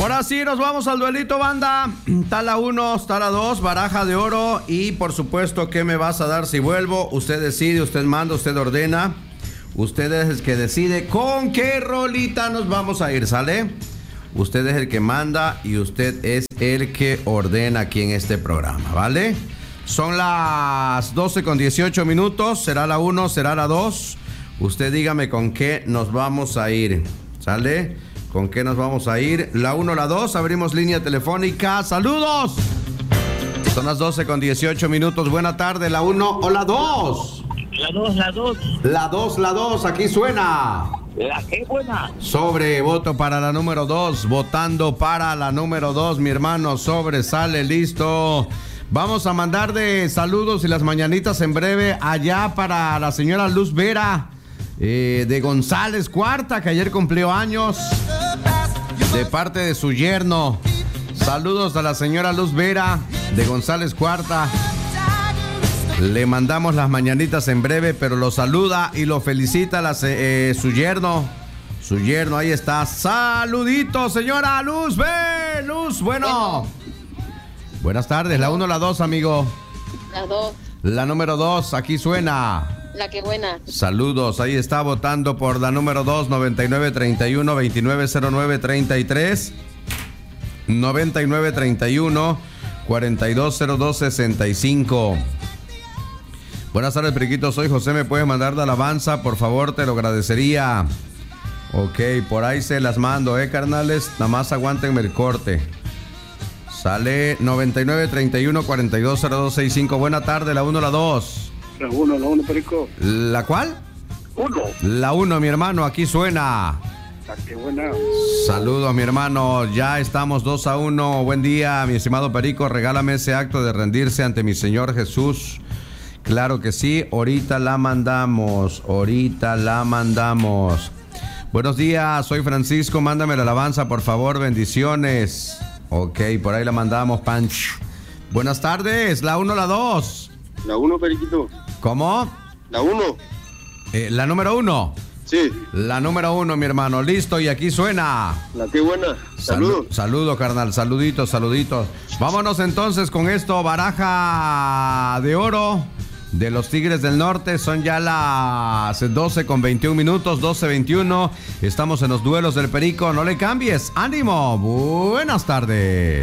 Ahora sí, nos vamos al duelito, banda. Está la 1, está la 2, baraja de oro. Y por supuesto, ¿qué me vas a dar si vuelvo? Usted decide, usted manda, usted ordena. Usted es el que decide con qué rolita nos vamos a ir, ¿sale? Usted es el que manda y usted es el que ordena aquí en este programa, ¿vale? Son las 12:18. ¿Será la 1? ¿Será la 2? Usted dígame con qué nos vamos a ir, ¿sale? ¿Con qué nos vamos a ir? La 1, la 2, abrimos línea telefónica. ¡Saludos! Son las 12:18. Buena tarde, la 1 o la 2. La 2. La 2, aquí suena. La que buena. Sobre, voto para la número 2. Votando para la número 2, mi hermano. Sobre, sale, listo. Vamos a mandar de saludos y las mañanitas en breve allá para la señora Luz Vera de González Cuarta, que ayer cumplió años, de parte de su yerno. Saludos a la señora Luz Vera de González Cuarta. Le mandamos las mañanitas en breve, pero lo saluda y lo felicita su yerno. Su yerno, ahí está. Saluditos, señora Luz B. Luz, bueno. Buenas tardes, la 1 o la 2, amigo. La 2. La número 2, aquí suena. La que buena. Saludos, ahí está votando por la número 2, 9931-2909-33. 9931-4202-65. Buenas tardes, Periquito, soy José, ¿me puedes mandar de alabanza? Por favor, te lo agradecería. Ok, por ahí se las mando, carnales, nada más aguántenme el corte. Sale 9931-4202-65. Buena tarde, la 1 o la 2. La 1, Perico. ¿La cuál? 1. La 1, mi hermano, aquí suena. La que buena. Saludos, mi hermano, ya estamos 2-1. Buen día, mi estimado Perico, regálame ese acto de rendirse ante mi Señor Jesús. Claro que sí, ahorita la mandamos. Buenos días, soy Francisco, mándame la alabanza, por favor, bendiciones. Ok, por ahí la mandamos, Panch. Buenas tardes, la 1 o la 2. La 1, Periquito. ¿Cómo? La 1. La número 1. Sí. La número 1, mi hermano, listo, y aquí suena. La que buena. Saludos. Saludos, carnal, saluditos. Vámonos entonces con esto, baraja de oro de los Tigres del Norte. Son ya las 12:21, 12:21. Estamos en los duelos del Perico. No le cambies. ¡Ánimo! Buenas tardes.